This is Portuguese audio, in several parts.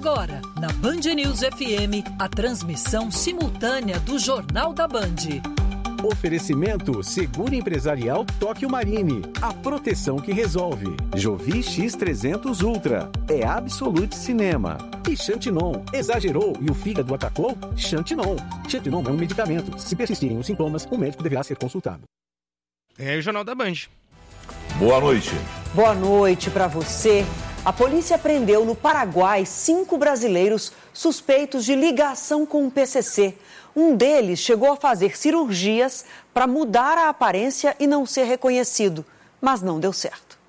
agora, na Band News FM, a transmissão simultânea do Jornal da Band. Oferecimento Seguro Empresarial Tóquio Marine. A proteção que resolve. Jovi X300 Ultra. É Absolute Cinema. E Xantinon. Exagerou e o fígado atacou? Xantinon. Xantinon é um medicamento. Se persistirem os sintomas, o médico deverá ser consultado. É o Jornal da Band. Boa noite. Boa noite para você. A polícia prendeu no Paraguai 5 brasileiros suspeitos de ligação com o PCC. Um deles chegou a fazer cirurgias para mudar a aparência e não ser reconhecido, mas não deu certo.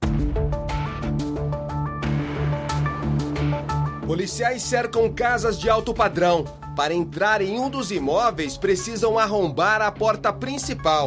Policiais cercam casas de alto padrão. Para entrar em um dos imóveis, precisam arrombar a porta principal.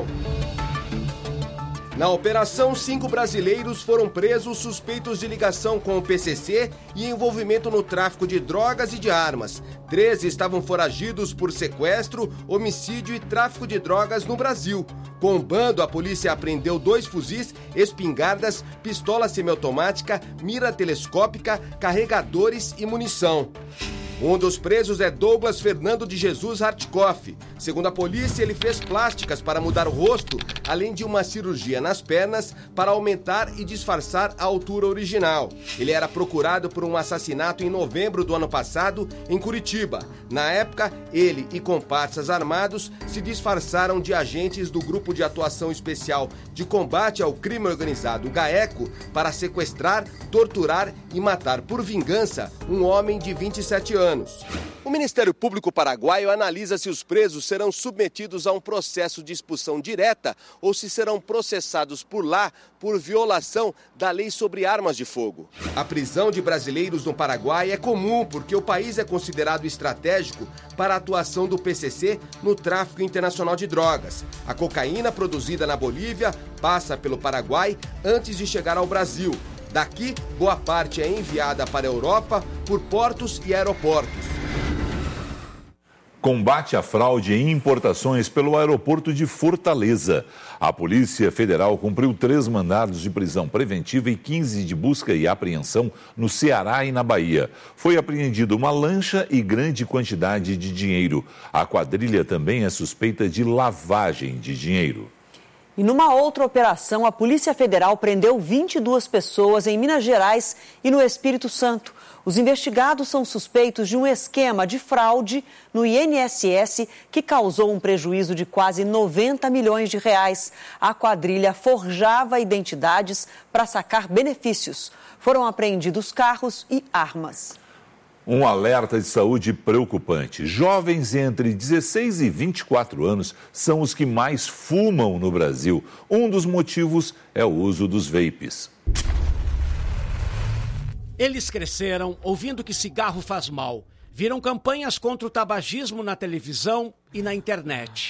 Na operação, 5 brasileiros foram presos suspeitos de ligação com o PCC e envolvimento no tráfico de drogas e de armas. 13 estavam foragidos por sequestro, homicídio e tráfico de drogas no Brasil. Com o bando, a polícia apreendeu 2 fuzis, espingardas, pistola semiautomática, mira telescópica, carregadores e munição. Um dos presos é Douglas Fernando de Jesus Hartkoff. Segundo a polícia, ele fez plásticas para mudar o rosto, além de uma cirurgia nas pernas para aumentar e disfarçar a altura original. Ele era procurado por um assassinato em novembro do ano passado, em Curitiba. Na época, ele e comparsas armados se disfarçaram de agentes do Grupo de Atuação Especial de Combate ao Crime Organizado, GAECO, para sequestrar, torturar e matar por vingança um homem de 27 anos. O Ministério Público Paraguaio analisa se os presos serão submetidos a um processo de expulsão direta ou se serão processados por lá por violação da lei sobre armas de fogo. A prisão de brasileiros no Paraguai é comum porque o país é considerado estratégico para a atuação do PCC no tráfico internacional de drogas. A cocaína produzida na Bolívia passa pelo Paraguai antes de chegar ao Brasil. Daqui, boa parte é enviada para a Europa por portos e aeroportos. Combate à fraude em importações pelo aeroporto de Fortaleza. A Polícia Federal cumpriu 3 mandados de prisão preventiva e 15 de busca e apreensão no Ceará e na Bahia. Foi apreendida uma lancha e grande quantidade de dinheiro. A quadrilha também é suspeita de lavagem de dinheiro. E numa outra operação, a Polícia Federal prendeu 22 pessoas em Minas Gerais e no Espírito Santo. Os investigados são suspeitos de um esquema de fraude no INSS que causou um prejuízo de quase 90 milhões de reais. A quadrilha forjava identidades para sacar benefícios. Foram apreendidos carros e armas. Um alerta de saúde preocupante. Jovens entre 16 e 24 anos são os que mais fumam no Brasil. Um dos motivos é o uso dos vapes. Eles cresceram ouvindo que cigarro faz mal. Viram campanhas contra o tabagismo na televisão e na internet.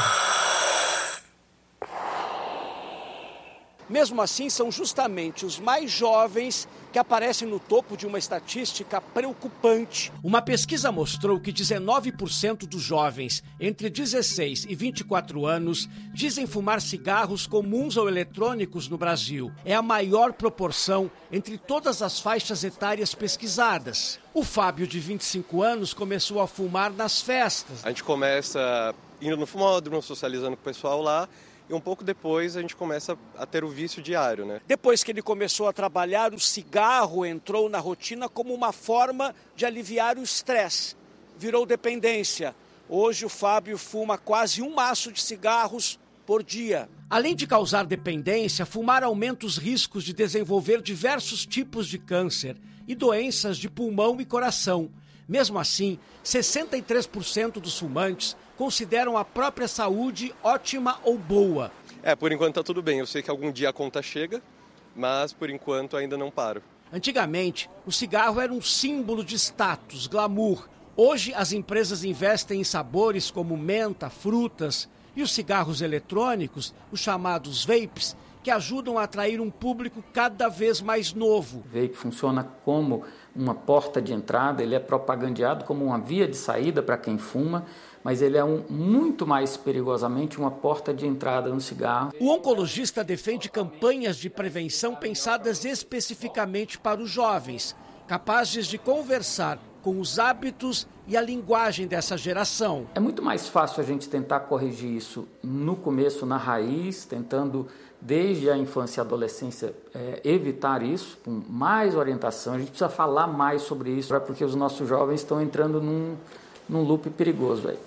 Mesmo assim, são justamente os mais jovens que aparecem no topo de uma estatística preocupante. Uma pesquisa mostrou que 19% dos jovens entre 16 e 24 anos dizem fumar cigarros comuns ou eletrônicos no Brasil. É a maior proporção entre todas as faixas etárias pesquisadas. O Fábio, de 25 anos, começou a fumar nas festas. A gente começa indo no fumódromo, socializando com o pessoal lá. E um pouco depois a gente começa a ter o vício diário, né? Depois que ele começou a trabalhar, o cigarro entrou na rotina como uma forma de aliviar o estresse. Virou dependência. Hoje o Fábio fuma quase um maço de cigarros por dia. Além de causar dependência, fumar aumenta os riscos de desenvolver diversos tipos de câncer e doenças de pulmão e coração. Mesmo assim, 63% dos fumantes consideram a própria saúde ótima ou boa. Por enquanto tá tudo bem. Eu sei que algum dia a conta chega, mas por enquanto ainda não paro. Antigamente, o cigarro era um símbolo de status, glamour. Hoje, as empresas investem em sabores como menta, frutas e os cigarros eletrônicos, os chamados vapes, que ajudam a atrair um público cada vez mais novo. O vape funciona como uma porta de entrada, ele é propagandeado como uma via de saída para quem fuma, mas ele é muito mais perigosamente uma porta de entrada no cigarro. O oncologista defende campanhas de prevenção pensadas especificamente para os jovens, capazes de conversar com os hábitos e a linguagem dessa geração. É muito mais fácil a gente tentar corrigir isso no começo, na raiz, tentando desde a infância e a adolescência evitar isso, com mais orientação. A gente precisa falar mais sobre isso, porque os nossos jovens estão entrando num loop perigoso aí.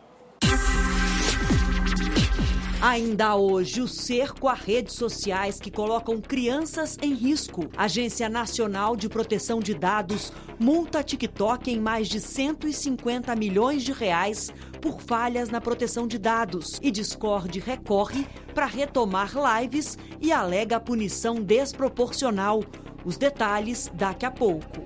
Ainda hoje, o cerco a redes sociais que colocam crianças em risco. A Agência Nacional de Proteção de Dados multa a TikTok em mais de 150 milhões de reais por falhas na proteção de dados. E Discord recorre para retomar lives e alega punição desproporcional. Os detalhes daqui a pouco.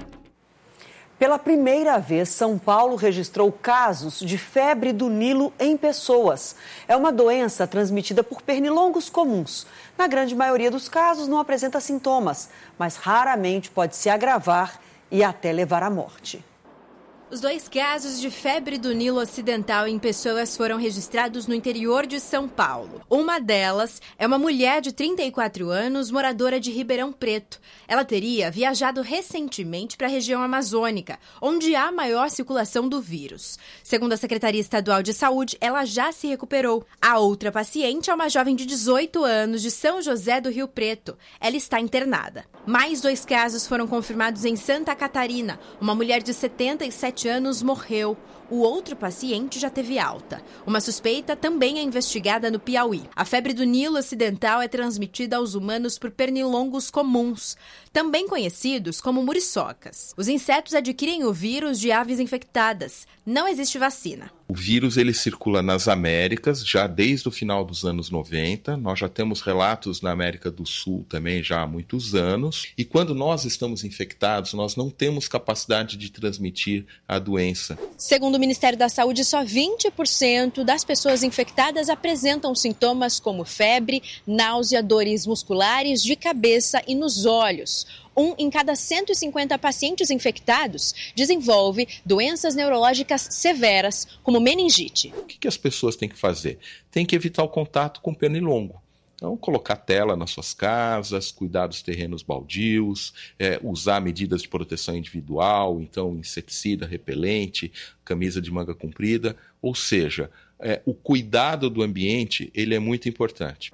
Pela primeira vez, São Paulo registrou casos de febre do Nilo em pessoas. É uma doença transmitida por pernilongos comuns. Na grande maioria dos casos, não apresenta sintomas, mas raramente pode se agravar e até levar à morte. Os 2 casos de febre do Nilo ocidental em pessoas foram registrados no interior de São Paulo. Uma delas é uma mulher de 34 anos, moradora de Ribeirão Preto. Ela teria viajado recentemente para a região amazônica, onde há maior circulação do vírus. Segundo a Secretaria Estadual de Saúde, ela já se recuperou. A outra paciente é uma jovem de 18 anos, de São José do Rio Preto. Ela está internada. Mais 2 casos foram confirmados em Santa Catarina. Uma mulher de 77 anos morreu. O outro paciente já teve alta. Uma suspeita também é investigada no Piauí. A febre do Nilo ocidental é transmitida aos humanos por pernilongos comuns, também conhecidos como muriçocas. Os insetos adquirem o vírus de aves infectadas. Não existe vacina. O vírus ele circula nas Américas já desde o final dos anos 90. Nós já temos relatos na América do Sul também já há muitos anos. E quando nós estamos infectados, nós não temos capacidade de transmitir a doença. Segundo o Ministério da Saúde, só 20% das pessoas infectadas apresentam sintomas como febre, náusea, dores musculares, de cabeça e nos olhos. 1 em cada 150 pacientes infectados desenvolve doenças neurológicas severas, como meningite. O que as pessoas têm que fazer? Tem que evitar o contato com pernilongo. Então, colocar tela nas suas casas, cuidar dos terrenos baldios, usar medidas de proteção individual, então inseticida, repelente, camisa de manga comprida. Ou seja, o cuidado do ambiente ele é muito importante.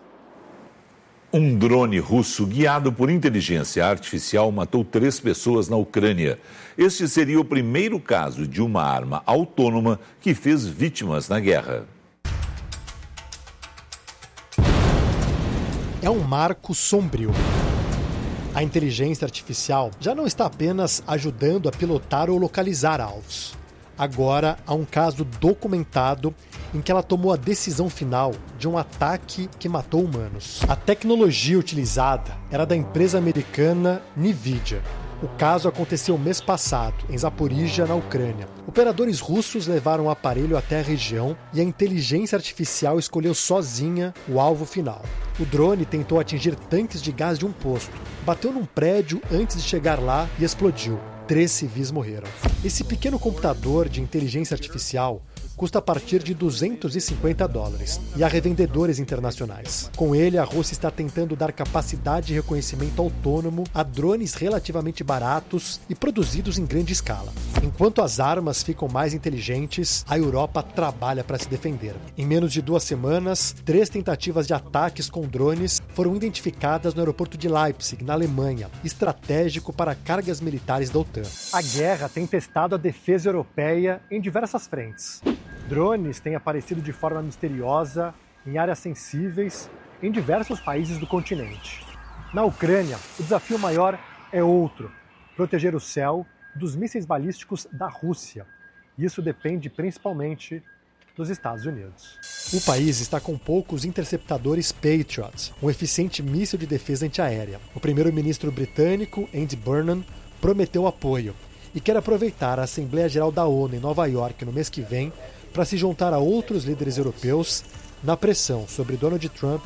Um drone russo guiado por inteligência artificial matou 3 pessoas na Ucrânia. Este seria o primeiro caso de uma arma autônoma que fez vítimas na guerra. É um marco sombrio. A inteligência artificial já não está apenas ajudando a pilotar ou localizar alvos. Agora há um caso documentado em que ela tomou a decisão final de um ataque que matou humanos. A tecnologia utilizada era da empresa americana NVIDIA. O caso aconteceu mês passado, em Zaporizhia, na Ucrânia. Operadores russos levaram o aparelho até a região e a inteligência artificial escolheu sozinha o alvo final. O drone tentou atingir tanques de gás de um posto, bateu num prédio antes de chegar lá e explodiu. 3 civis morreram. Esse pequeno computador de inteligência artificial custa a partir de $250 e há revendedores internacionais. Com ele, a Rússia está tentando dar capacidade de reconhecimento autônomo a drones relativamente baratos e produzidos em grande escala. Enquanto as armas ficam mais inteligentes, a Europa trabalha para se defender. Em menos de 2 semanas, 3 tentativas de ataques com drones foram identificadas no aeroporto de Leipzig, na Alemanha, estratégico para cargas militares da OTAN. A guerra tem testado a defesa europeia em diversas frentes. Drones têm aparecido de forma misteriosa em áreas sensíveis em diversos países do continente. Na Ucrânia, o desafio maior é outro: proteger o céu dos mísseis balísticos da Rússia. Isso depende principalmente dos Estados Unidos. O país está com poucos interceptadores Patriot, um eficiente míssil de defesa antiaérea. O primeiro-ministro britânico, Andy Burnham, prometeu apoio e quer aproveitar a Assembleia Geral da ONU em Nova York no mês que vem para se juntar a outros líderes europeus na pressão sobre Donald Trump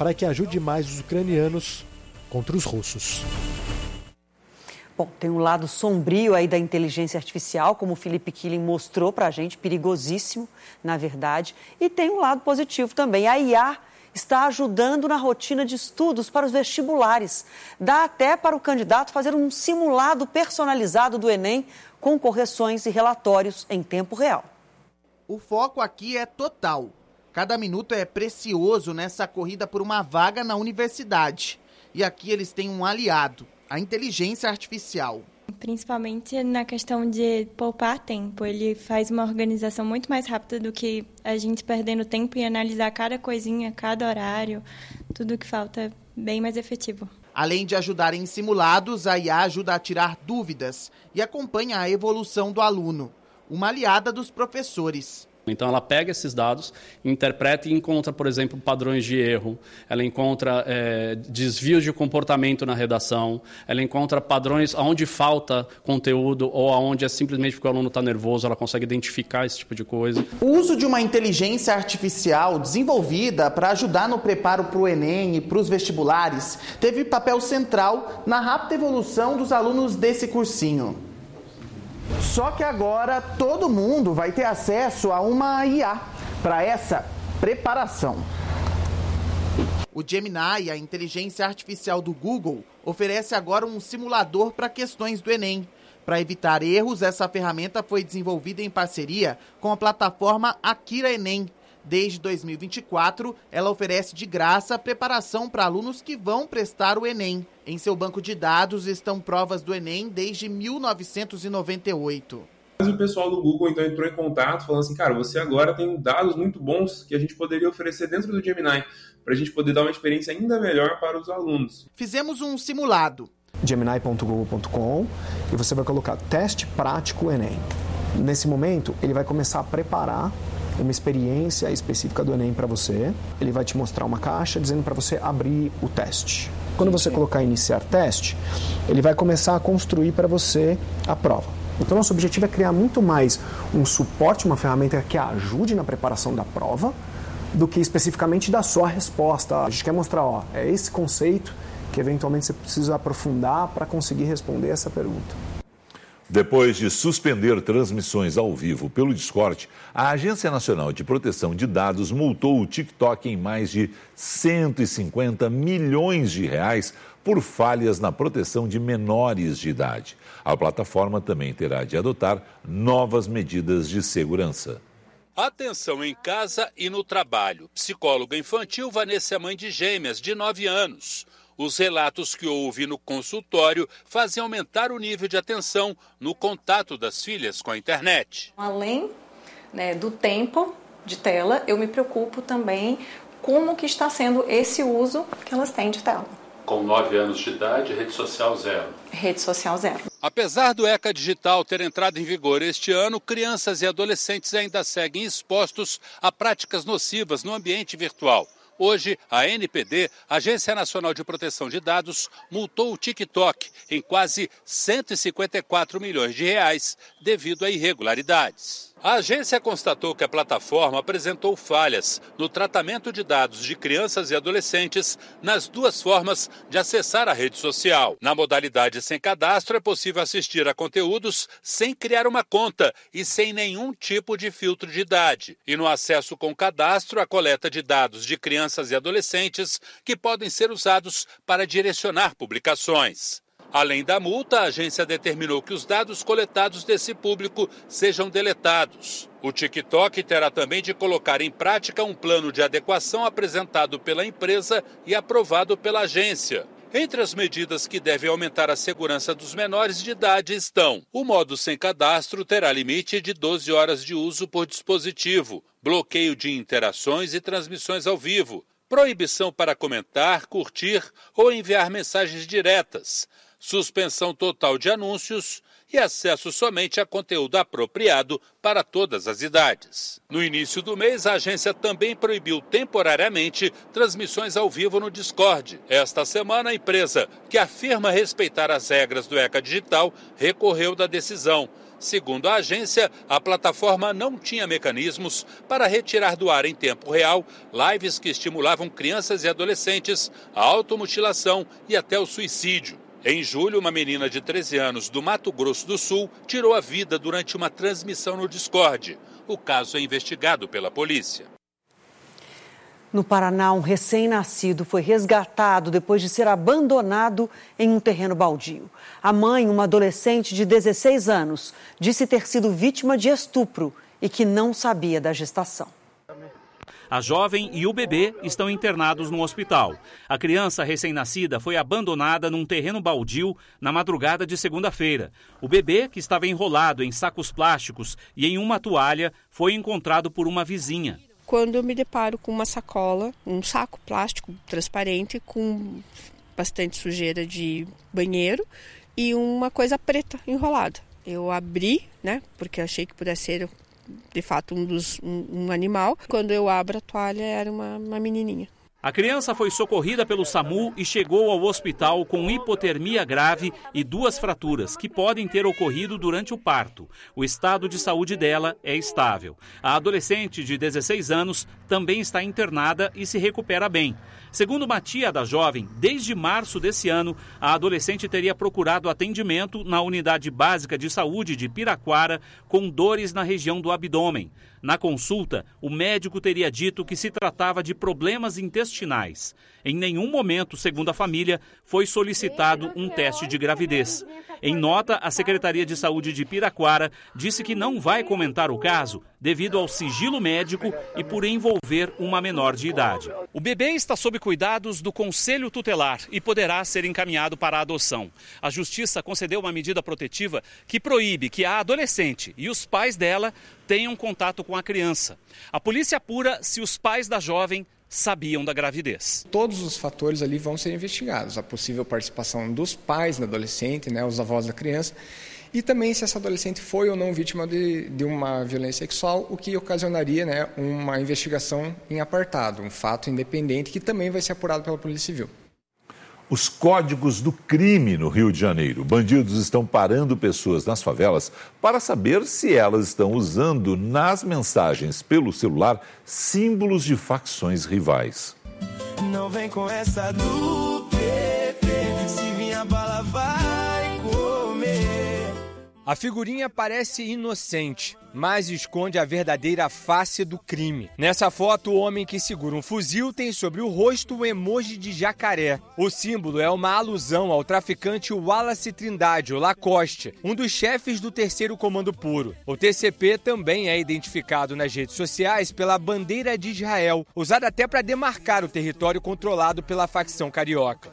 para que ajude mais os ucranianos contra os russos. Bom, tem um lado sombrio aí da inteligência artificial, como o Felipe Killing mostrou para a gente, perigosíssimo, na verdade. E tem um lado positivo também. A IA está ajudando na rotina de estudos para os vestibulares. Dá até para o candidato fazer um simulado personalizado do Enem com correções e relatórios em tempo real. O foco aqui é total. Cada minuto é precioso nessa corrida por uma vaga na universidade. E aqui eles têm um aliado, a inteligência artificial. Principalmente na questão de poupar tempo. Ele faz uma organização muito mais rápida do que a gente perdendo tempo e analisar cada coisinha, cada horário, tudo que falta, bem mais efetivo. Além de ajudar em simulados, a IA ajuda a tirar dúvidas e acompanha a evolução do aluno. Uma aliada dos professores. Então ela pega esses dados, interpreta e encontra, por exemplo, padrões de erro, ela encontra desvios de comportamento na redação, ela encontra padrões onde falta conteúdo ou onde é simplesmente porque o aluno está nervoso, ela consegue identificar esse tipo de coisa. O uso de uma inteligência artificial desenvolvida para ajudar no preparo para o Enem e para os vestibulares teve papel central na rápida evolução dos alunos desse cursinho. Só que agora todo mundo vai ter acesso a uma IA para essa preparação. O Gemini, a inteligência artificial do Google, oferece agora um simulador para questões do Enem. Para evitar erros, essa ferramenta foi desenvolvida em parceria com a plataforma Akira Enem. Desde 2024, ela oferece de graça preparação para alunos que vão prestar o Enem. Em seu banco de dados estão provas do Enem desde 1998. O pessoal do Google então entrou em contato falando assim, cara, você agora tem dados muito bons que a gente poderia oferecer dentro do Gemini para a gente poder dar uma experiência ainda melhor para os alunos. Fizemos um simulado. Gemini.google.com e você vai colocar teste prático Enem. Nesse momento, ele vai começar a preparar uma experiência específica do Enem para você. Ele vai te mostrar uma caixa dizendo para você abrir o teste. Quando você colocar iniciar teste, ele vai começar a construir para você a prova. Então, nosso objetivo é criar muito mais um suporte, uma ferramenta que ajude na preparação da prova, do que especificamente dar só a resposta. A gente quer mostrar, é esse conceito que eventualmente você precisa aprofundar para conseguir responder essa pergunta. Depois de suspender transmissões ao vivo pelo Discord, a Agência Nacional de Proteção de Dados multou o TikTok em mais de 150 milhões de reais por falhas na proteção de menores de idade. A plataforma também terá de adotar novas medidas de segurança. Atenção em casa e no trabalho. Psicóloga infantil Vanessa é mãe de gêmeas de 9 anos. Os relatos que houve no consultório fazem aumentar o nível de atenção no contato das filhas com a internet. Além do tempo de tela, eu me preocupo também como que está sendo esse uso que elas têm de tela. Com 9 anos de idade, rede social zero. Rede social zero. Apesar do ECA Digital ter entrado em vigor este ano, crianças e adolescentes ainda seguem expostos a práticas nocivas no ambiente virtual. Hoje, a ANPD, Agência Nacional de Proteção de Dados, multou o TikTok em quase 154 milhões de reais devido a irregularidades. A agência constatou que a plataforma apresentou falhas no tratamento de dados de crianças e adolescentes nas duas formas de acessar a rede social. Na modalidade sem cadastro, é possível assistir a conteúdos sem criar uma conta e sem nenhum tipo de filtro de idade. E no acesso com cadastro, a coleta de dados de crianças e adolescentes que podem ser usados para direcionar publicações. Além da multa, a agência determinou que os dados coletados desse público sejam deletados. O TikTok terá também de colocar em prática um plano de adequação apresentado pela empresa e aprovado pela agência. Entre as medidas que devem aumentar a segurança dos menores de idade estão: o modo sem cadastro terá limite de 12 horas de uso por dispositivo, bloqueio de interações e transmissões ao vivo, proibição para comentar, curtir ou enviar mensagens diretas, suspensão total de anúncios e acesso somente a conteúdo apropriado para todas as idades. No início do mês, a agência também proibiu temporariamente transmissões ao vivo no Discord. Esta semana, a empresa, que afirma respeitar as regras do ECA Digital, recorreu da decisão. Segundo a agência, a plataforma não tinha mecanismos para retirar do ar em tempo real lives que estimulavam crianças e adolescentes à automutilação e até o suicídio. Em julho, uma menina de 13 anos do Mato Grosso do Sul tirou a vida durante uma transmissão no Discord. O caso é investigado pela polícia. No Paraná, um recém-nascido foi resgatado depois de ser abandonado em um terreno baldio. A mãe, uma adolescente de 16 anos, disse ter sido vítima de estupro e que não sabia da gestação. A jovem e o bebê estão internados no hospital. A criança recém-nascida foi abandonada num terreno baldio na madrugada de segunda-feira. O bebê, que estava enrolado em sacos plásticos e em uma toalha, foi encontrado por uma vizinha. Quando eu me deparo com uma sacola, um saco plástico transparente com bastante sujeira de banheiro e uma coisa preta enrolada. Eu abri, porque achei que pudesse ser de fato um animal. Quando eu abro a toalha era uma menininha. A criança foi socorrida pelo SAMU e chegou ao hospital com hipotermia grave e 2 fraturas, que podem ter ocorrido durante o parto. O estado de saúde dela é estável. A adolescente de 16 anos também está internada e se recupera bem. Segundo uma tia da jovem, desde março desse ano, a adolescente teria procurado atendimento na Unidade Básica de Saúde de Piraquara com dores na região do abdômen. Na consulta, o médico teria dito que se tratava de problemas intestinais. Em nenhum momento, segundo a família, foi solicitado um teste de gravidez. Em nota, a Secretaria de Saúde de Piraquara disse que não vai comentar o caso devido ao sigilo médico e por envolver uma menor de idade. O bebê está sob cuidados do Conselho Tutelar e poderá ser encaminhado para a adoção. A Justiça concedeu uma medida protetiva que proíbe que a adolescente e os pais dela tenham contato com a criança. A polícia apura se os pais da jovem sabiam da gravidez. Todos os fatores ali vão ser investigados. A possível participação dos pais da adolescente, os avós da criança, e também se essa adolescente foi ou não vítima de uma violência sexual, o que ocasionaria uma investigação em apartado, um fato independente que também vai ser apurado pela Polícia Civil. Os códigos do crime no Rio de Janeiro. Bandidos estão parando pessoas nas favelas para saber se elas estão usando nas mensagens pelo celular símbolos de facções rivais. Não vem com essa do PP, se vir a bala vai comer. A figurinha parece inocente, mas esconde a verdadeira face do crime. Nessa foto, o homem que segura um fuzil tem sobre o rosto um emoji de jacaré. O símbolo é uma alusão ao traficante Wallace Trindade, o Lacoste, um dos chefes do 3º Comando Puro. O TCP também é identificado nas redes sociais pela bandeira de Israel, usada até para demarcar o território controlado pela facção carioca.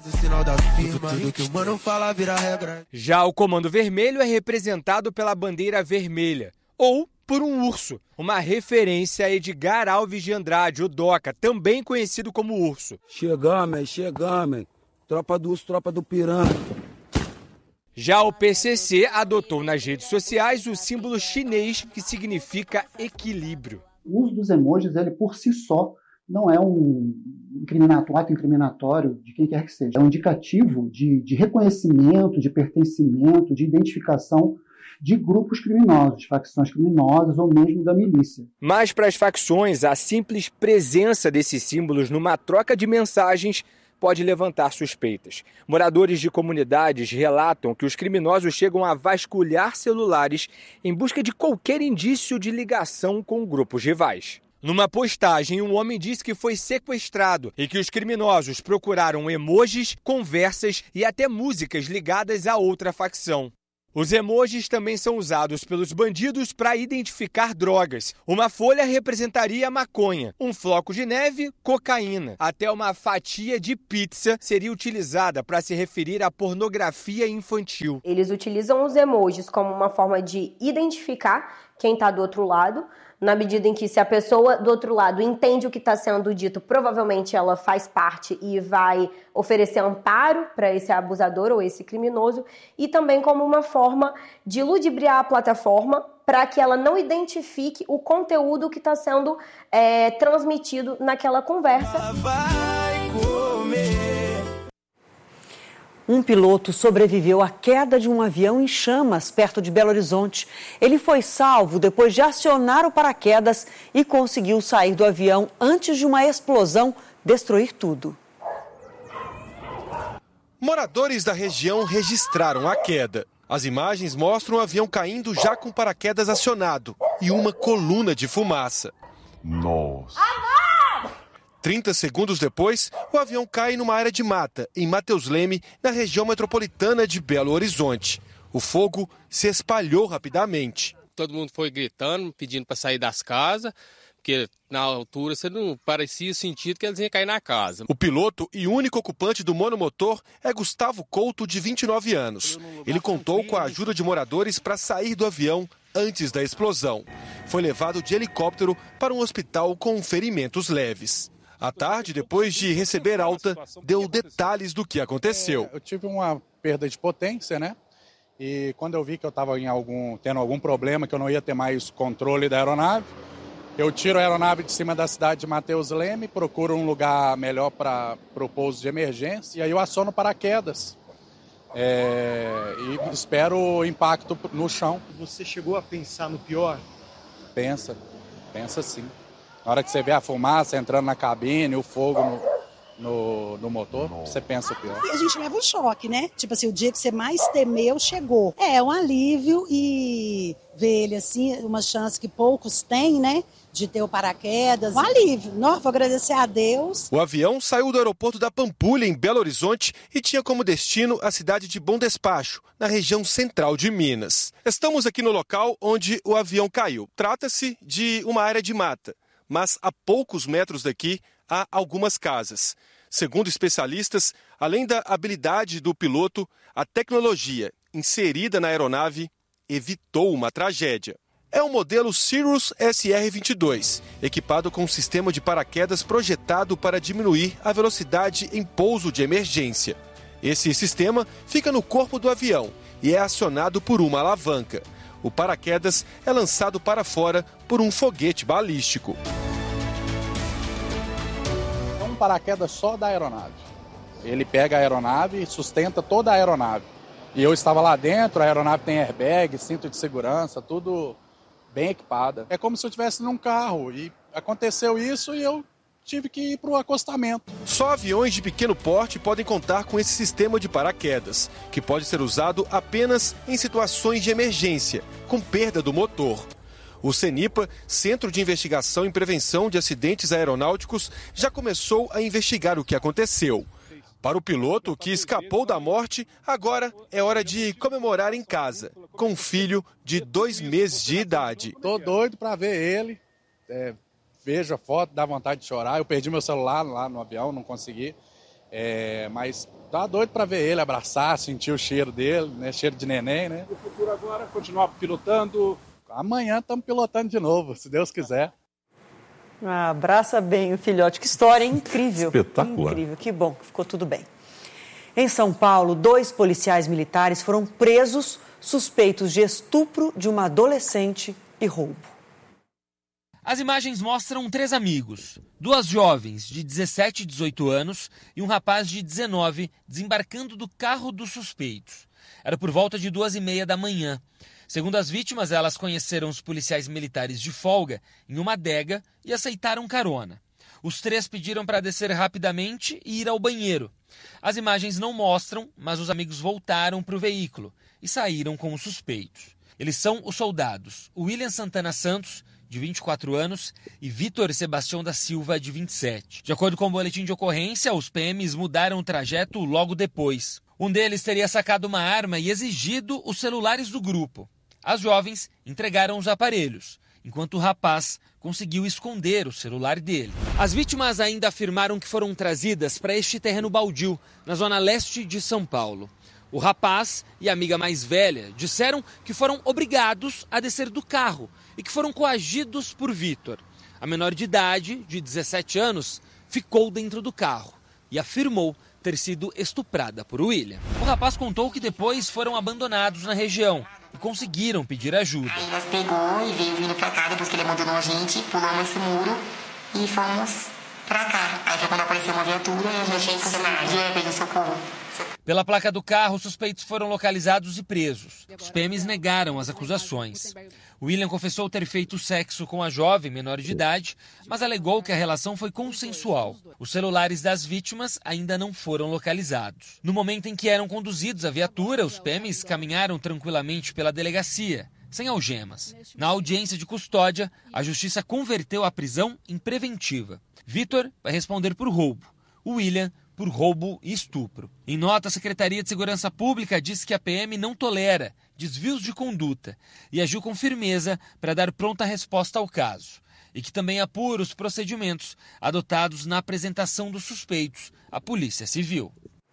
Já o Comando Vermelho é representado pela bandeira vermelha, ou por um urso, uma referência a Edgar Alves de Andrade, o Doca, também conhecido como Urso. Chegamos, tropa do urso, tropa do piranha. Já o PCC adotou nas redes sociais o símbolo chinês que significa equilíbrio. O uso dos emojis, ele por si só, não é um ato incriminatório de quem quer que seja. É um indicativo de reconhecimento, de pertencimento, de identificação de grupos criminosos, facções criminosas ou mesmo da milícia. Mas para as facções, a simples presença desses símbolos numa troca de mensagens pode levantar suspeitas. Moradores de comunidades relatam que os criminosos chegam a vasculhar celulares em busca de qualquer indício de ligação com grupos rivais. Numa postagem, um homem disse que foi sequestrado e que os criminosos procuraram emojis, conversas e até músicas ligadas a outra facção. Os emojis também são usados pelos bandidos para identificar drogas. Uma folha representaria maconha, um floco de neve, cocaína. Até uma fatia de pizza seria utilizada para se referir à pornografia infantil. Eles utilizam os emojis como uma forma de identificar quem está do outro lado, na medida em que se a pessoa do outro lado entende o que está sendo dito, provavelmente ela faz parte e vai oferecer amparo para esse abusador ou esse criminoso, e também como uma forma de ludibriar a plataforma para que ela não identifique o conteúdo que está sendo transmitido naquela conversa. Um piloto sobreviveu à queda de um avião em chamas perto de Belo Horizonte. Ele foi salvo depois de acionar o paraquedas e conseguiu sair do avião antes de uma explosão destruir tudo. Moradores da região registraram a queda. As imagens mostram o avião caindo já com paraquedas acionado e uma coluna de fumaça. Nossa! 30 segundos depois, o avião cai numa área de mata, em Mateus Leme, na região metropolitana de Belo Horizonte. O fogo se espalhou rapidamente. Todo mundo foi gritando, pedindo para sair das casas, porque na altura você não parecia sentir que eles iam cair na casa. O piloto e único ocupante do monomotor é Gustavo Couto, de 29 anos. Ele contou com a ajuda de moradores para sair do avião antes da explosão. Foi levado de helicóptero para um hospital com ferimentos leves. À tarde, depois de receber alta, deu detalhes do que aconteceu. Eu tive uma perda de potência, né? E quando eu vi que eu estava tendo algum problema, que eu não ia ter mais controle da aeronave, eu tiro a aeronave de cima da cidade de Mateus Leme, procuro um lugar melhor para o pouso de emergência, e aí eu aciono paraquedas. E espero o impacto no chão. Você chegou a pensar no pior? Pensa sim. Na hora que você vê a fumaça entrando na cabine, o fogo no motor, você pensa o pior. A gente leva um choque, né? Tipo assim, o dia que você mais temeu chegou. É um alívio e ver ele assim, uma chance que poucos têm, né? De ter o paraquedas. Um alívio. Nós vou agradecer a Deus. O avião saiu do aeroporto da Pampulha, em Belo Horizonte, e tinha como destino a cidade de Bom Despacho, na região central de Minas. Estamos aqui no local onde o avião caiu. Trata-se de uma área de mata, mas a poucos metros daqui há algumas casas. Segundo especialistas, além da habilidade do piloto, a tecnologia inserida na aeronave evitou uma tragédia. É o modelo Cirrus SR-22, equipado com um sistema de paraquedas projetado para diminuir a velocidade em pouso de emergência. Esse sistema fica no corpo do avião e é acionado por uma alavanca. O paraquedas é lançado para fora por um foguete balístico. É um paraquedas só da aeronave. Ele pega a aeronave e sustenta toda a aeronave. E eu estava lá dentro, a aeronave tem airbag, cinto de segurança, tudo bem equipada. É como se eu estivesse num carro e aconteceu isso e eu tive que ir para o acostamento. Só aviões de pequeno porte podem contar com esse sistema de paraquedas, que pode ser usado apenas em situações de emergência, com perda do motor. O CENIPA, Centro de Investigação e Prevenção de Acidentes Aeronáuticos, já começou a investigar o que aconteceu. Para o piloto, que escapou da morte, agora é hora de comemorar em casa, com um filho de 2 meses de idade. Estou doido para ver ele. Vejo a foto, dá vontade de chorar. Eu perdi meu celular lá no avião, não consegui. Mas tá doido para ver ele, abraçar, sentir o cheiro dele, né? Cheiro de neném, né? O futuro agora é continuar pilotando. Amanhã estamos pilotando de novo, se Deus quiser. Abraça bem o filhote. Que história incrível. Espetacular. Incrível. Que bom que ficou tudo bem. Em São Paulo, 2 policiais militares foram presos suspeitos de estupro de uma adolescente e roubo. As imagens mostram 3 amigos, 2 jovens de 17 e 18 anos e um rapaz de 19 desembarcando do carro dos suspeitos. Era por volta de 2h30 da manhã. Segundo as vítimas, elas conheceram os policiais militares de folga em uma adega e aceitaram carona. Os 3 pediram para descer rapidamente e ir ao banheiro. As imagens não mostram, mas os amigos voltaram para o veículo e saíram com os suspeitos. Eles são os soldados William Santana Santos, de 24 anos, e Vitor Sebastião da Silva, de 27. De acordo com o boletim de ocorrência, os PMs mudaram o trajeto logo depois. Um deles teria sacado uma arma e exigido os celulares do grupo. As jovens entregaram os aparelhos, enquanto o rapaz conseguiu esconder o celular dele. As vítimas ainda afirmaram que foram trazidas para este terreno baldio, na zona leste de São Paulo. O rapaz e a amiga mais velha disseram que foram obrigados a descer do carro e que foram coagidos por Vitor. A menor de idade, de 17 anos, ficou dentro do carro e afirmou ter sido estuprada por William. O rapaz contou que depois foram abandonados na região e conseguiram pedir ajuda. Aí nós pegou e veio vindo pra cá, depois que ele abandonou a gente, pulamos esse muro e fomos pra cá. Aí foi quando apareceu uma viatura e a gente pediu socorro. Pela placa do carro, os suspeitos foram localizados e presos. Os PMs negaram as acusações. William confessou ter feito sexo com a jovem menor de idade, mas alegou que a relação foi consensual. Os celulares das vítimas ainda não foram localizados. No momento em que eram conduzidos à viatura, os PMs caminharam tranquilamente pela delegacia, sem algemas. Na audiência de custódia, a justiça converteu a prisão em preventiva. Vitor vai responder por roubo. William por roubo e estupro. Em nota, a Secretaria de Segurança Pública diz que a PM não tolera desvios de conduta e agiu com firmeza para dar pronta resposta ao caso. E que também apura os procedimentos adotados na apresentação dos suspeitos à Polícia Civil.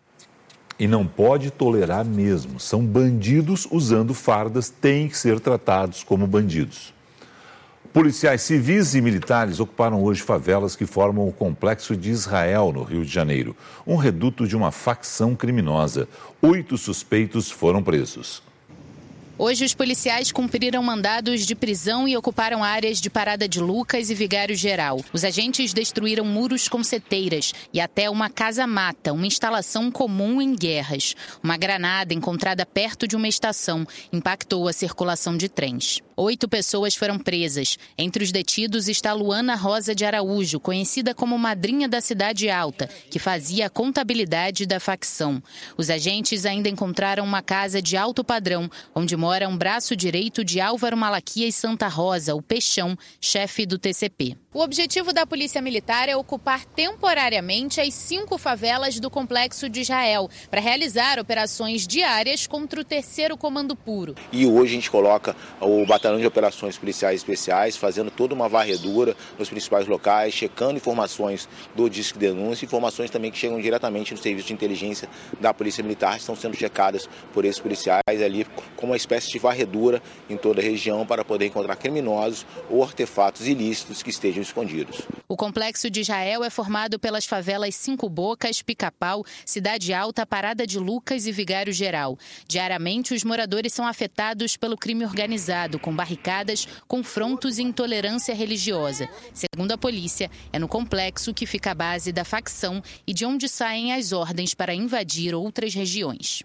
E não pode tolerar mesmo. São bandidos usando fardas, têm que ser tratados como bandidos. Policiais civis e militares ocuparam hoje favelas que formam o Complexo de Israel, no Rio de Janeiro, um reduto de uma facção criminosa. 8 suspeitos foram presos. Hoje, os policiais cumpriram mandados de prisão e ocuparam áreas de Parada de Lucas e Vigário Geral. Os agentes destruíram muros com seteiras e até uma casa-mata, uma instalação comum em guerras. Uma granada encontrada perto de uma estação impactou a circulação de trens. 8 pessoas foram presas. Entre os detidos está Luana Rosa de Araújo, conhecida como madrinha da Cidade Alta, que fazia a contabilidade da facção. Os agentes ainda encontraram uma casa de alto padrão, onde mora um braço direito de Álvaro Malaquias Santa Rosa, o Peixão, chefe do TCP. O objetivo da Polícia Militar é ocupar temporariamente as 5 favelas do Complexo de Israel, para realizar operações diárias contra o 3º Comando Puro. E hoje a gente coloca o Batalhão de Operações Policiais Especiais, fazendo toda uma varredura nos principais locais, checando informações do Disque Denúncia, informações também que chegam diretamente no serviço de inteligência da Polícia Militar, estão sendo checadas por esses policiais ali, como uma espécie de varredura em toda a região para poder encontrar criminosos ou artefatos ilícitos que estejam escondidos. O Complexo de Israel é formado pelas favelas 5 Bocas, Pica-Pau, Cidade Alta, Parada de Lucas e Vigário Geral. Diariamente, os moradores são afetados pelo crime organizado, com barricadas, confrontos e intolerância religiosa. Segundo a polícia, é no complexo que fica a base da facção e de onde saem as ordens para invadir outras regiões.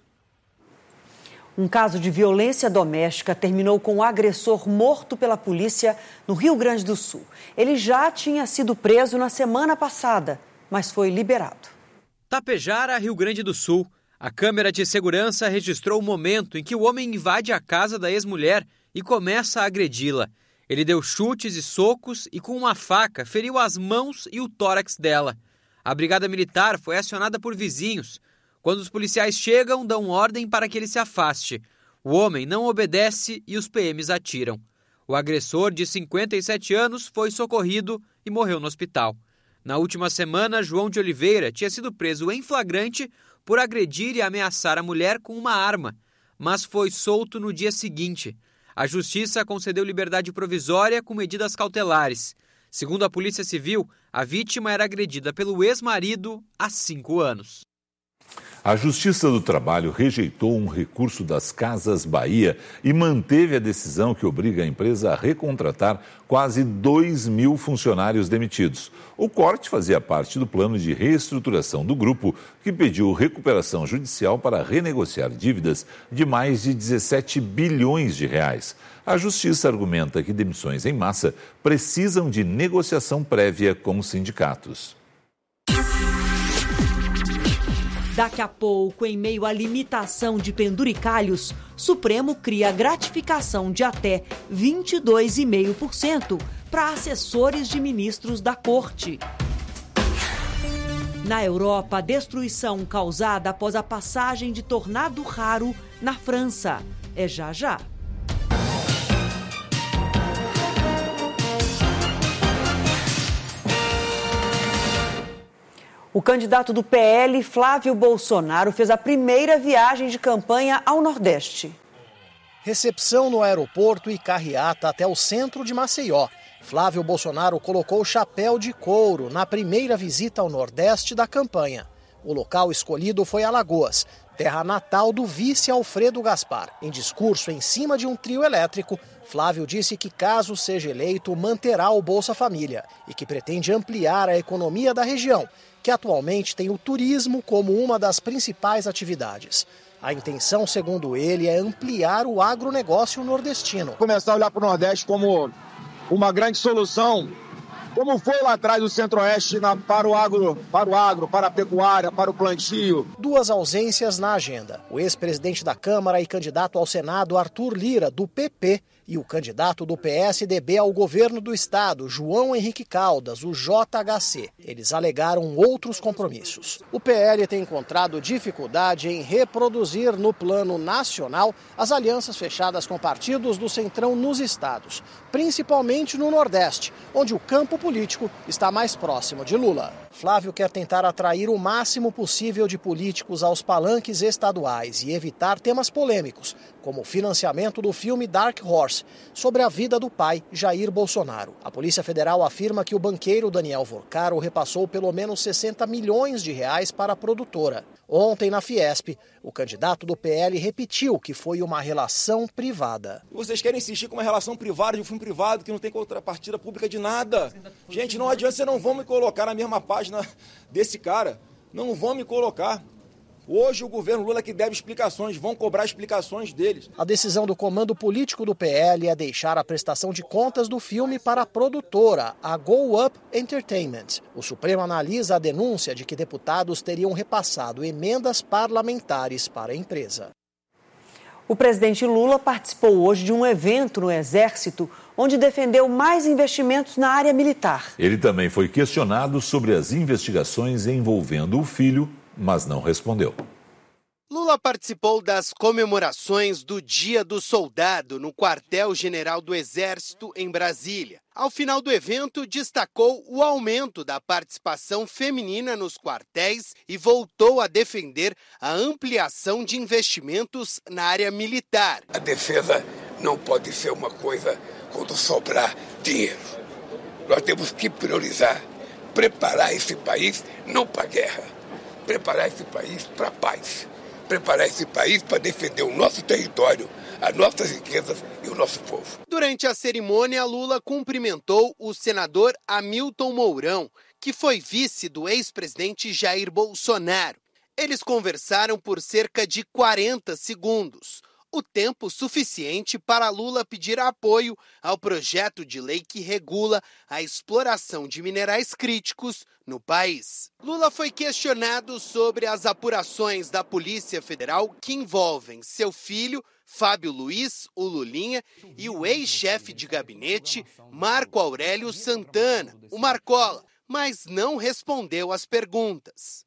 Um caso de violência doméstica terminou com o agressor morto pela polícia no Rio Grande do Sul. Ele já tinha sido preso na semana passada, mas foi liberado. Tapejara, Rio Grande do Sul. A câmera de segurança registrou o momento em que o homem invade a casa da ex-mulher e começa a agredi-la. Ele deu chutes e socos e, com uma faca, feriu as mãos e o tórax dela. A brigada militar foi acionada por vizinhos. Quando os policiais chegam, dão ordem para que ele se afaste. O homem não obedece e os PMs atiram. O agressor, de 57 anos, foi socorrido e morreu no hospital. Na última semana, João de Oliveira tinha sido preso em flagrante por agredir e ameaçar a mulher com uma arma, mas foi solto no dia seguinte. A Justiça concedeu liberdade provisória com medidas cautelares. Segundo a Polícia Civil, a vítima era agredida pelo ex-marido há 5 anos. A Justiça do Trabalho rejeitou um recurso das Casas Bahia e manteve a decisão que obriga a empresa a recontratar quase 2.000 funcionários demitidos. O corte fazia parte do plano de reestruturação do grupo, que pediu recuperação judicial para renegociar dívidas de mais de 17 bilhões de reais. A Justiça argumenta que demissões em massa precisam de negociação prévia com os sindicatos. Daqui a pouco, em meio à limitação de penduricalhos, Supremo cria gratificação de até 22,5% para assessores de ministros da Corte. Na Europa, destruição causada após a passagem de tornado raro na França. É já já. O candidato do PL, Flávio Bolsonaro, fez a primeira viagem de campanha ao Nordeste. Recepção no aeroporto e carreata até o centro de Maceió. Flávio Bolsonaro colocou o chapéu de couro na primeira visita ao Nordeste da campanha. O local escolhido foi Alagoas, terra natal do vice Alfredo Gaspar. Em discurso em cima de um trio elétrico, Flávio disse que, caso seja eleito, manterá o Bolsa Família e que pretende ampliar a economia da região, que atualmente tem o turismo como uma das principais atividades. A intenção, segundo ele, é ampliar o agronegócio nordestino. Começar a olhar para o Nordeste como uma grande solução, como foi lá atrás o Centro-Oeste para o agro, para a pecuária, para o plantio. Duas ausências na agenda. O ex-presidente da Câmara e candidato ao Senado, Arthur Lira, do PP, e o candidato do PSDB ao governo do estado, João Henrique Caldas, o JHC. Eles alegaram outros compromissos. O PL tem encontrado dificuldade em reproduzir no plano nacional as alianças fechadas com partidos do Centrão nos estados, principalmente no Nordeste, onde o campo político está mais próximo de Lula. Flávio quer tentar atrair o máximo possível de políticos aos palanques estaduais e evitar temas polêmicos, como o financiamento do filme Dark Horse, sobre a vida do pai, Jair Bolsonaro. A Polícia Federal afirma que o banqueiro Daniel Vorcaro repassou pelo menos 60 milhões de reais para a produtora. Ontem, na Fiesp, o candidato do PL repetiu que foi uma relação privada. Vocês querem insistir com uma relação privada de um filme privado que não tem contrapartida pública de nada. Gente, não adianta, vocês não vão me colocar na mesma página desse cara. Não vão me colocar. Hoje o governo Lula que deve explicações, vão cobrar explicações deles. A decisão do comando político do PL é deixar a prestação de contas do filme para a produtora, a Go Up Entertainment. O Supremo analisa a denúncia de que deputados teriam repassado emendas parlamentares para a empresa. O presidente Lula participou hoje de um evento no Exército, onde defendeu mais investimentos na área militar. Ele também foi questionado sobre as investigações envolvendo o filho, mas não respondeu. Lula participou das comemorações do Dia do Soldado no Quartel-General do Exército, em Brasília. Ao final do evento, destacou o aumento da participação feminina nos quartéis e voltou a defender a ampliação de investimentos na área militar. A defesa não pode ser uma coisa quando sobrar dinheiro. Nós temos que priorizar, preparar esse país não para a guerra, preparar esse país para a paz. Preparar esse país para defender o nosso território, as nossas riquezas e o nosso povo. Durante a cerimônia, Lula cumprimentou o senador Hamilton Mourão, que foi vice do ex-presidente Jair Bolsonaro. Eles conversaram por cerca de 40 segundos, o tempo suficiente para Lula pedir apoio ao projeto de lei que regula a exploração de minerais críticos no país. Lula foi questionado sobre as apurações da Polícia Federal que envolvem seu filho, Fábio Luiz, o Lulinha, e o ex-chefe de gabinete, Marco Aurélio Santana, o Marcola, mas não respondeu às perguntas.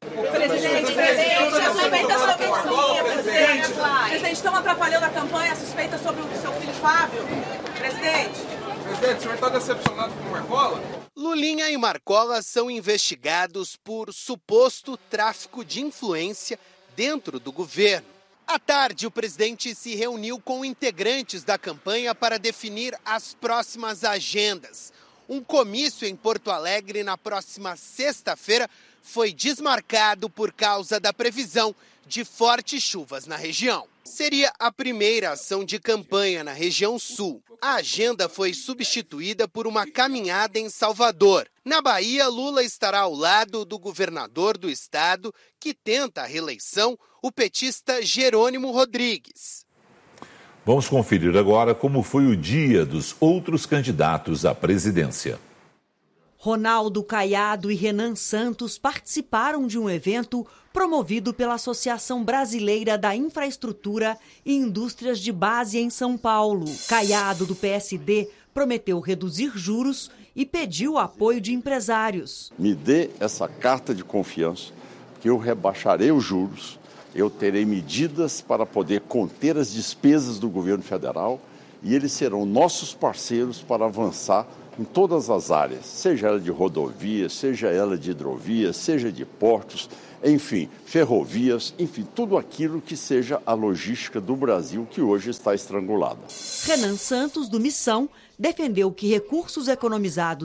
Presidente, estão atrapalhando a campanha, a suspeita sobre o seu filho Fábio? Presidente, o senhor está decepcionado com o Marcola? Lulinha e Marcola são investigados por suposto tráfico de influência dentro do governo. À tarde, o presidente se reuniu com integrantes da campanha para definir as próximas agendas. Um comício em Porto Alegre na próxima sexta-feira foi desmarcado por causa da previsão de fortes chuvas na região. Seria a primeira ação de campanha na região sul. A agenda foi substituída por uma caminhada em Salvador. Na Bahia, Lula estará ao lado do governador do estado, que tenta a reeleição, o petista Jerônimo Rodrigues. Vamos conferir agora como foi o dia dos outros candidatos à presidência. Ronaldo Caiado e Renan Santos participaram de um evento promovido pela Associação Brasileira da Infraestrutura e Indústrias de Base em São Paulo. Caiado, do PSD, prometeu reduzir juros e pediu apoio de empresários. Me dê essa carta de confiança, que eu rebaixarei os juros. Eu terei medidas para poder conter as despesas do governo federal e eles serão nossos parceiros para avançar em todas as áreas, seja ela de rodovias, seja ela de hidrovias, seja de portos, enfim, ferrovias, enfim, tudo aquilo que seja a logística do Brasil que hoje está estrangulada. Renan Santos, do Missão, defendeu que recursos economizados com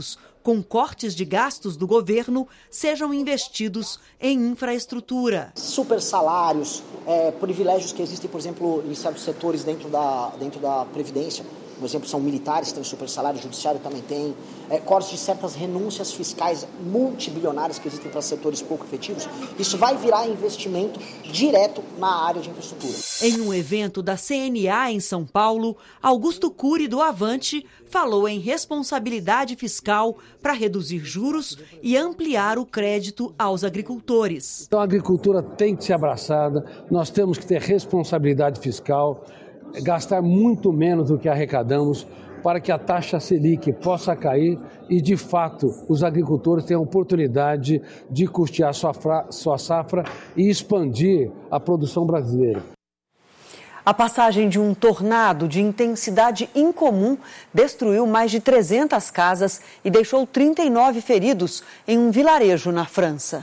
com cortes de gastos do governo, sejam investidos em infraestrutura. Super salários, privilégios que existem, por exemplo, em certos setores dentro da Previdência. Por exemplo, são militares que têm super salário, o judiciário também tem. Cortes de certas renúncias fiscais multibilionárias que existem para setores pouco efetivos. Isso vai virar investimento direto na área de infraestrutura. Em um evento da CNA em São Paulo, Augusto Cury, do Avante, falou em responsabilidade fiscal para reduzir juros e ampliar o crédito aos agricultores. Então a agricultura tem que ser abraçada, nós temos que ter responsabilidade fiscal, gastar muito menos do que arrecadamos para que a taxa Selic possa cair e, de fato, os agricultores tenham oportunidade de custear sua safra e expandir a produção brasileira. A passagem de um tornado de intensidade incomum destruiu mais de 300 casas e deixou 39 feridos em um vilarejo na França.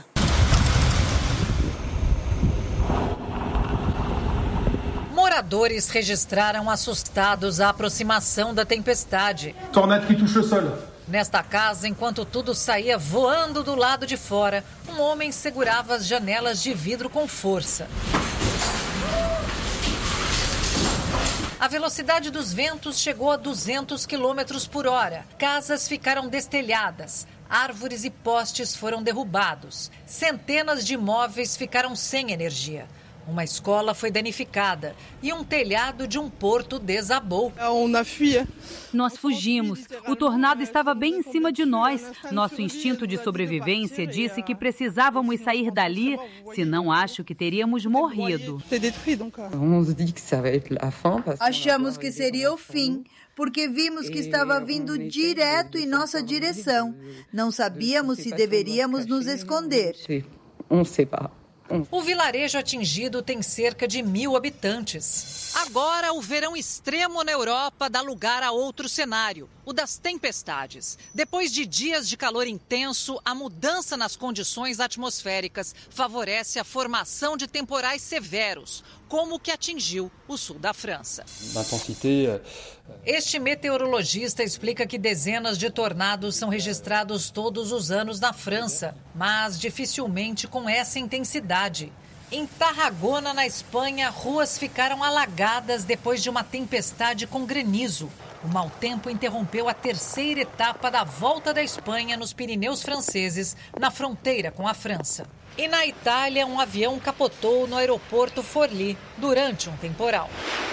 Moradores registraram assustados a aproximação da tempestade. Tornado que touche o sol. Nesta casa, enquanto tudo saía voando do lado de fora, um homem segurava as janelas de vidro com força. A velocidade dos ventos chegou a 200 km por hora. Casas ficaram destelhadas. Árvores e postes foram derrubados. Centenas de imóveis ficaram sem energia. Uma escola foi danificada e um telhado de um porto desabou. Nós fugimos. O tornado estava bem em cima de nós. Nosso instinto de sobrevivência disse que precisávamos sair dali, senão acho que teríamos morrido. Achamos que seria o fim, porque vimos que estava vindo direto em nossa direção. Não sabíamos se deveríamos nos esconder. O vilarejo atingido tem cerca de 1.000 habitantes. Agora, o verão extremo na Europa dá lugar a outro cenário, o das tempestades. Depois de dias de calor intenso, a mudança nas condições atmosféricas favorece a formação de temporais severos, como o que atingiu o sul da França. Este meteorologista explica que dezenas de tornados são registrados todos os anos na França, mas dificilmente com essa intensidade. Em Tarragona, na Espanha, ruas ficaram alagadas depois de uma tempestade com granizo. O mau tempo interrompeu a terceira etapa da Volta da Espanha nos Pirineus franceses, na fronteira com a França. E na Itália, um avião capotou no aeroporto Forlì durante um temporal.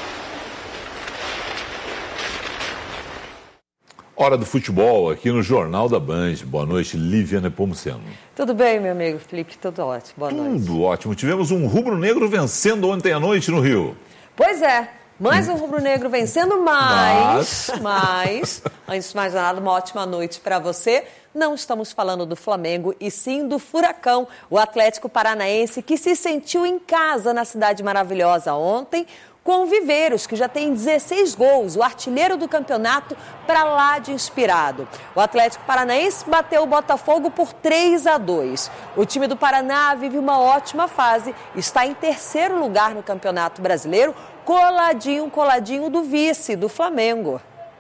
Hora do futebol, aqui no Jornal da Band. Boa noite, Lívia Nepomuceno. Tudo bem, meu amigo Felipe? Tudo ótimo. Boa noite. Tudo ótimo. Tivemos um rubro-negro vencendo ontem à noite no Rio. Pois é, mais um rubro-negro vencendo, mas, antes de mais nada, uma ótima noite para você. Não estamos falando do Flamengo, e sim do Furacão, o Atlético Paranaense, que se sentiu em casa na cidade maravilhosa ontem, com o Viveiros, que já tem 16 gols, o artilheiro do campeonato, para lá de inspirado. O Atlético Paranaense bateu o Botafogo por 3-2. O time do Paraná vive uma ótima fase, está em terceiro lugar no Campeonato Brasileiro, coladinho do vice, do Flamengo.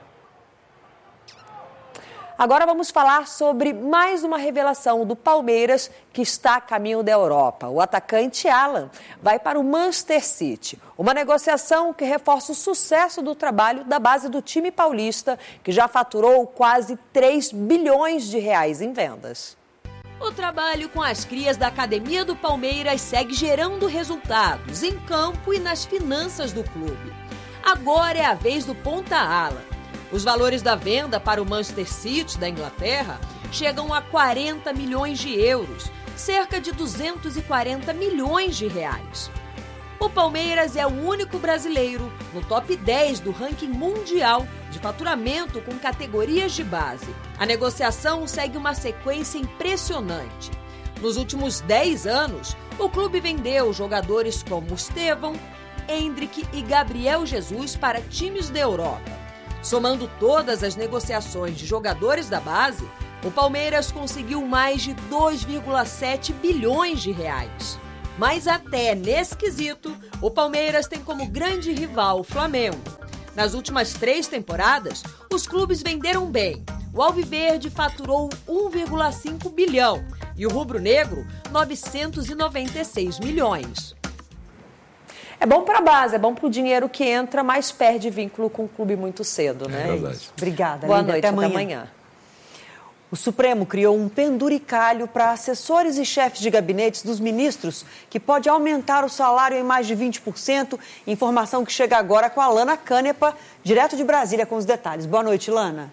Agora vamos falar sobre mais uma revelação do Palmeiras, que está a caminho da Europa. O atacante Alan vai para o Manchester City. Uma negociação que reforça o sucesso do trabalho da base do time paulista, que já faturou quase 3 bilhões de reais em vendas. O trabalho com as crias da Academia do Palmeiras segue gerando resultados em campo e nas finanças do clube. Agora é a vez do ponta Alan. Os valores da venda para o Manchester City da Inglaterra chegam a 40 milhões de euros, cerca de 240 milhões de reais. O Palmeiras é o único brasileiro no top 10 do ranking mundial de faturamento com categorias de base. A negociação segue uma sequência impressionante. Nos últimos 10 anos, o clube vendeu jogadores como Estevão, Endrick e Gabriel Jesus para times da Europa. Somando todas as negociações de jogadores da base, o Palmeiras conseguiu mais de 2,7 bilhões de reais. Mas até nesse quesito, o Palmeiras tem como grande rival o Flamengo. Nas últimas 3 temporadas, os clubes venderam bem. O Alviverde faturou 1,5 bilhão e o Rubro-Negro, 996 milhões. É bom para a base, é bom para o dinheiro que entra, mas perde vínculo com o clube muito cedo, né? É verdade. Obrigada, Boa Lídia. noite, Até até amanhã. O Supremo criou um penduricalho para assessores e chefes de gabinetes dos ministros, que pode aumentar o salário em mais de 20%. Informação que chega agora com a Lana Canepa, direto de Brasília, com os detalhes. Boa noite, Lana.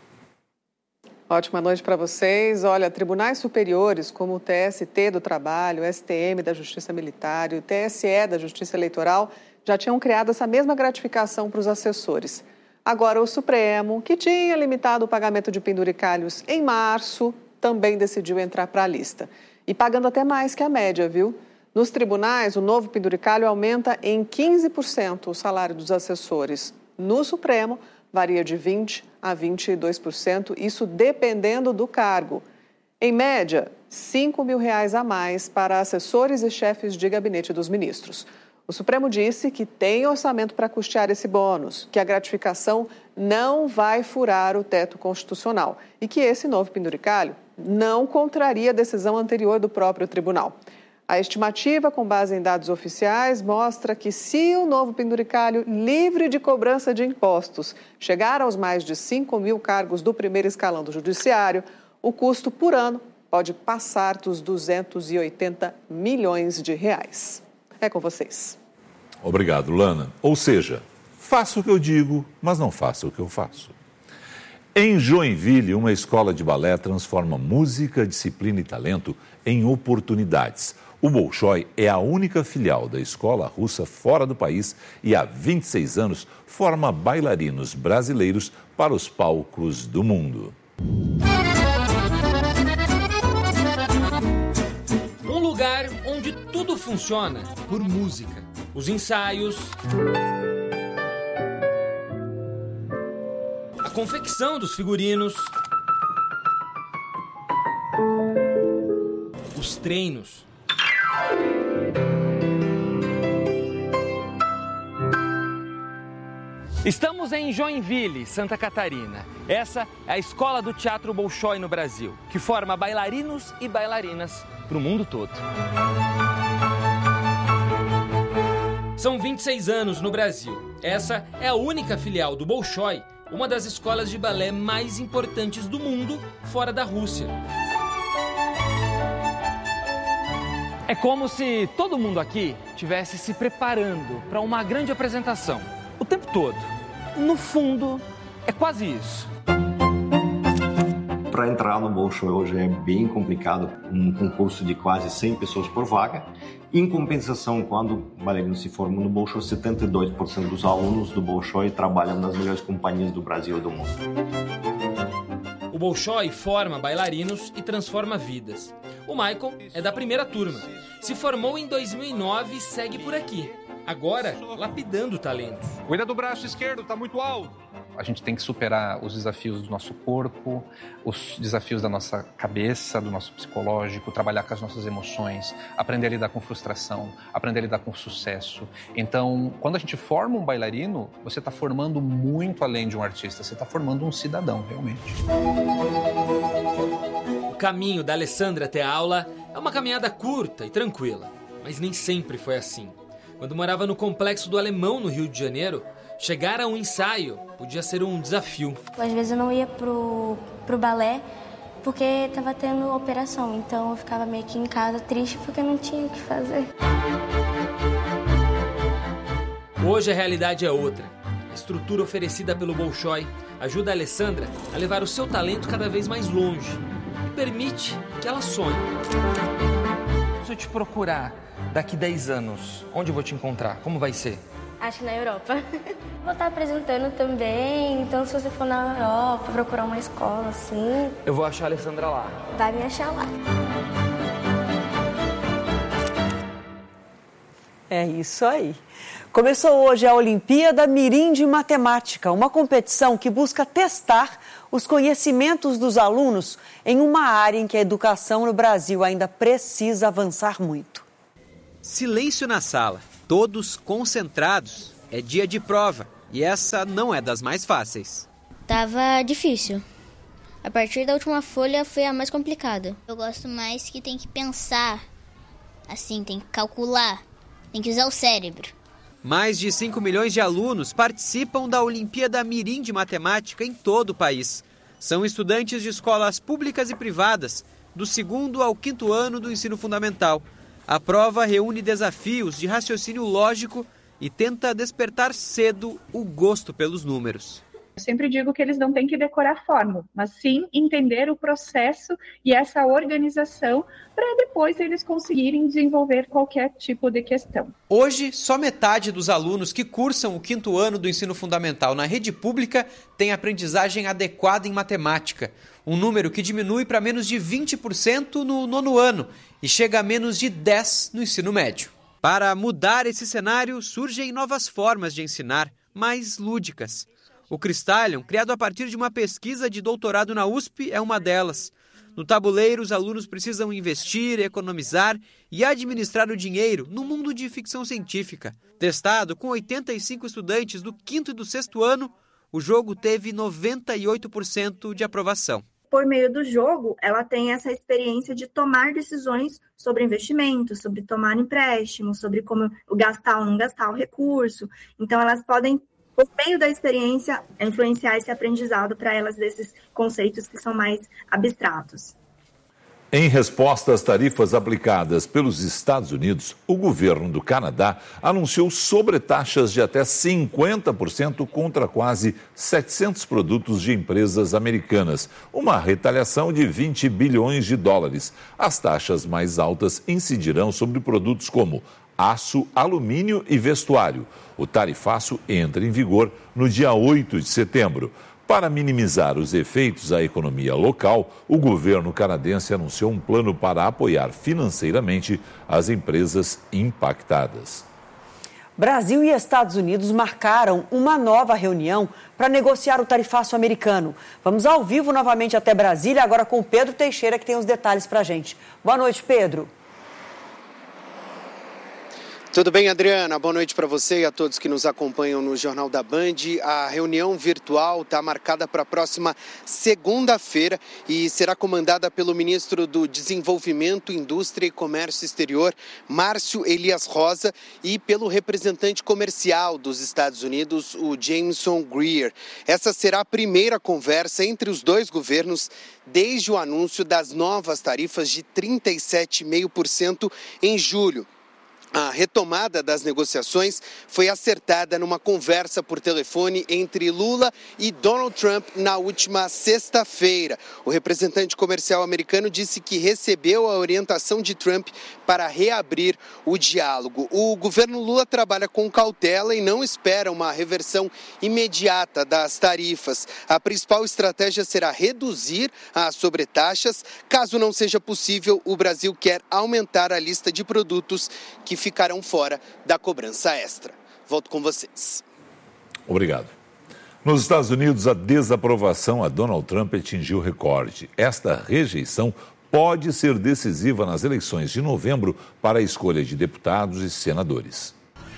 Ótima noite para vocês. Olha, tribunais superiores como o TST do Trabalho, o STM da Justiça Militar e o TSE da Justiça Eleitoral já tinham criado essa mesma gratificação para os assessores. Agora, o Supremo, que tinha limitado o pagamento de penduricalhos em março, também decidiu entrar para a lista. E pagando até mais que a média, viu? Nos tribunais, o novo penduricalho aumenta em 15% o salário dos assessores. No Supremo, varia de 20% a 22%, isso dependendo do cargo. Em média, R$ 5 mil a mais para assessores e chefes de gabinete dos ministros. O Supremo disse que tem orçamento para custear esse bônus, que a gratificação não vai furar o teto constitucional e que esse novo penduricalho não contraria a decisão anterior do próprio tribunal. A estimativa, com base em dados oficiais, mostra que se o novo penduricalho livre de cobrança de impostos chegar aos mais de 5 mil cargos do primeiro escalão do judiciário, o custo por ano pode passar dos 280 milhões de reais. É com vocês. Obrigado, Lana. Ou seja, faço o que eu digo, mas não faço o que eu faço. Em Joinville, uma escola de balé transforma música, disciplina e talento em oportunidades. O Bolshoi é a única filial da escola russa fora do país e há 26 anos forma bailarinos brasileiros para os palcos do mundo. Um lugar onde tudo funciona por música. Os ensaios, a confecção dos figurinos, os treinos. Estamos em Joinville, Santa Catarina. Essa é a escola do Teatro Bolshoi no Brasil, que forma bailarinos e bailarinas para o mundo todo. São 26 anos no Brasil. Essa é a única filial do Bolshoi, uma das escolas de balé mais importantes do mundo, fora da Rússia. É como se todo mundo aqui estivesse se preparando para uma grande apresentação, o tempo todo. No fundo, é quase isso. Para entrar no Bolshoi hoje é bem complicado, um concurso de quase 100 pessoas por vaga. Em compensação, quando o bailarino se forma no Bolshoi, 72% dos alunos do Bolshoi trabalham nas melhores companhias do Brasil e do mundo. O Bolshoi forma bailarinos e transforma vidas. O Michael é da primeira turma. Se formou em 2009 e segue por aqui. Agora, lapidando talentos. Cuida do braço esquerdo, tá muito alto. A gente tem que superar os desafios do nosso corpo, os desafios da nossa cabeça, do nosso psicológico, trabalhar com as nossas emoções, aprender a lidar com frustração, aprender a lidar com sucesso. Então, quando a gente forma um bailarino, você está formando muito além de um artista, você está formando um cidadão, realmente. O caminho da Alessandra até a aula é uma caminhada curta e tranquila, mas nem sempre foi assim. Quando morava no Complexo do Alemão, no Rio de Janeiro, chegar a um ensaio podia ser um desafio. Às vezes eu não ia pro balé porque estava tendo operação, então eu ficava meio que em casa triste porque não tinha o que fazer. Hoje a realidade é outra. A estrutura oferecida pelo Bolshoi ajuda a Alessandra a levar o seu talento cada vez mais longe e permite que ela sonhe. Se eu te procurar daqui 10 anos, onde eu vou te encontrar? Como vai ser? Acho que na Europa. Vou estar apresentando também, então se você for na Europa, procurar uma escola assim... Eu vou achar a Alessandra lá. Vai me achar lá. É isso aí. Começou hoje a Olimpíada Mirim de Matemática, uma competição que busca testar os conhecimentos dos alunos em uma área em que a educação no Brasil ainda precisa avançar muito. Silêncio na sala, todos concentrados. É dia de prova. E essa não é das mais fáceis. Tava difícil. A partir da última folha foi a mais complicada. Eu gosto mais que tem que pensar, assim, tem que calcular, tem que usar o cérebro. Mais de 5 milhões de alunos participam da Olimpíada Mirim de Matemática em todo o país. São estudantes de escolas públicas e privadas, do 2º ao 5º ano do ensino fundamental. A prova reúne desafios de raciocínio lógico e tenta despertar cedo o gosto pelos números. Eu sempre digo que eles não têm que decorar a fórmula, mas sim entender o processo e essa organização para depois eles conseguirem desenvolver qualquer tipo de questão. Hoje, só metade dos alunos que cursam o 5º ano do ensino fundamental na rede pública tem aprendizagem adequada em matemática, um número que diminui para menos de 20% no 9º ano e chega a menos de 10% no ensino médio. Para mudar esse cenário, surgem novas formas de ensinar, mais lúdicas. O Crystallium, criado a partir de uma pesquisa de doutorado na USP, é uma delas. No tabuleiro, os alunos precisam investir, economizar e administrar o dinheiro no mundo de ficção científica. Testado com 85 estudantes do 5º e do 6º ano, o jogo teve 98% de aprovação. Por meio do jogo, ela tem essa experiência de tomar decisões sobre investimentos, sobre tomar empréstimos, sobre como gastar ou não gastar o recurso. Então, elas podem, por meio da experiência, influenciar esse aprendizado para elas desses conceitos que são mais abstratos. Em resposta às tarifas aplicadas pelos Estados Unidos, o governo do Canadá anunciou sobretaxas de até 50% contra quase 700 produtos de empresas americanas, uma retaliação de 20 bilhões de dólares. As taxas mais altas incidirão sobre produtos como aço, alumínio e vestuário. O tarifaço entra em vigor no dia 8 de setembro. Para minimizar os efeitos à economia local, o governo canadense anunciou um plano para apoiar financeiramente as empresas impactadas. Brasil e Estados Unidos marcaram uma nova reunião para negociar o tarifaço americano. Vamos ao vivo novamente até Brasília, agora com o Pedro Teixeira, que tem os detalhes para a gente. Boa noite, Pedro. Tudo bem, Adriana? Boa noite para você e a todos que nos acompanham no Jornal da Band. A reunião virtual está marcada para a próxima segunda-feira e será comandada pelo ministro do Desenvolvimento, Indústria e Comércio Exterior, Márcio Elias Rosa, e pelo representante comercial dos Estados Unidos, o Jameson Greer. Essa será a primeira conversa entre os dois governos desde o anúncio das novas tarifas de 37,5% em julho. A retomada das negociações foi acertada numa conversa por telefone entre Lula e Donald Trump na última sexta-feira. O representante comercial americano disse que recebeu a orientação de Trump para reabrir o diálogo. O governo Lula trabalha com cautela e não espera uma reversão imediata das tarifas. A principal estratégia será reduzir as sobretaxas. Caso não seja possível, o Brasil quer aumentar a lista de produtos que ficarão fora da cobrança extra. Volto com vocês. Obrigado. Nos Estados Unidos, a desaprovação a Donald Trump atingiu recorde. Esta rejeição pode ser decisiva nas eleições de novembro para a escolha de deputados e senadores.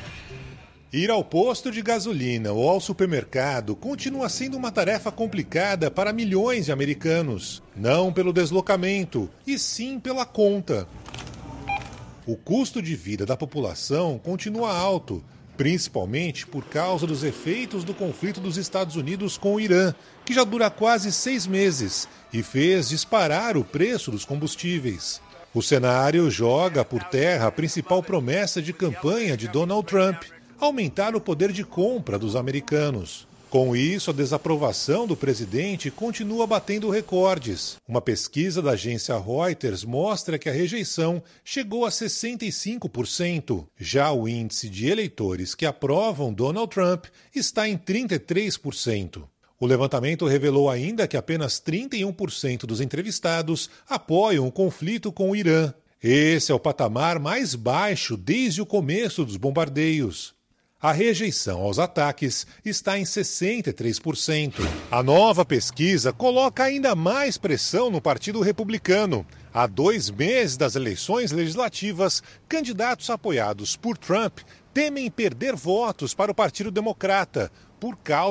Ir ao posto de gasolina ou ao supermercado continua sendo uma tarefa complicada para milhões de americanos. Não pelo deslocamento, e sim pela conta. O custo de vida da população continua alto, principalmente por causa dos efeitos do conflito dos Estados Unidos com o Irã, que já dura quase 6 meses e fez disparar o preço dos combustíveis. O cenário joga por terra a principal promessa de campanha de Donald Trump, aumentar o poder de compra dos americanos. Com isso, a desaprovação do presidente continua batendo recordes. Uma pesquisa da agência Reuters mostra que a rejeição chegou a 65%. Já o índice de eleitores que aprovam Donald Trump está em 33%. O levantamento revelou ainda que apenas 31% dos entrevistados apoiam o conflito com o Irã. Esse é o patamar mais baixo desde o começo dos bombardeios. A rejeição aos ataques está em 63%. A nova pesquisa coloca ainda mais pressão no Partido Republicano. Há 2 meses das eleições legislativas, candidatos apoiados por Trump temem perder votos para o Partido Democrata, por causa